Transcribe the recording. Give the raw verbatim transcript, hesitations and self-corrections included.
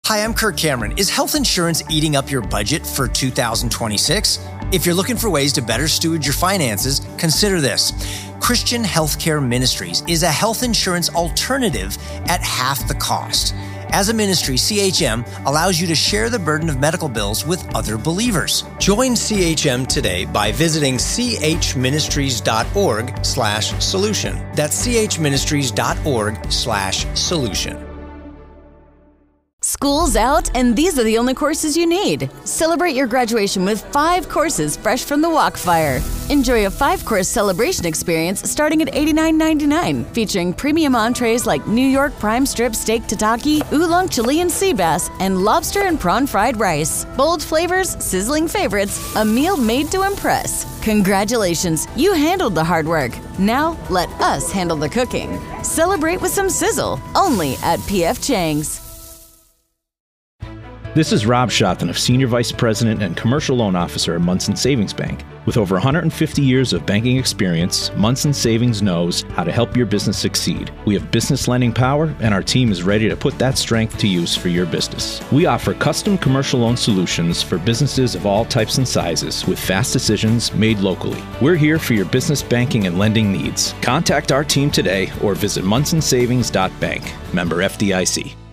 Hi, I'm Kirk Cameron. Is health insurance eating up your budget for two thousand twenty-six? If you're looking for ways to better steward your finances, consider this. Christian Healthcare Ministries is a health insurance alternative at half the cost. As a ministry, C H M allows you to share the burden of medical bills with other believers. Join C H M today by visiting chministries.org slash solution. That's chministries.org slash solution. School's out, and these are the only courses you need. Celebrate your graduation with five courses fresh from the Walkfire. Enjoy a five-course celebration experience starting at eighty-nine ninety-nine, featuring premium entrees like New York prime strip steak tataki, oolong Chilean sea bass, and lobster and prawn fried rice. Bold flavors, sizzling favorites, a meal made to impress. Congratulations, you handled the hard work. Now let us handle the cooking. Celebrate with some sizzle, only at P F Chang's. This is Rob Shotton of Senior Vice President and Commercial Loan Officer at Munson Savings Bank. With over one hundred fifty years of banking experience, Munson Savings knows how to help your business succeed. We have business lending power, and our team is ready to put that strength to use for your business. We offer custom commercial loan solutions for businesses of all types and sizes with fast decisions made locally. We're here for your business banking and lending needs. Contact our team today or visit munson savings dot bank. Member F D I C.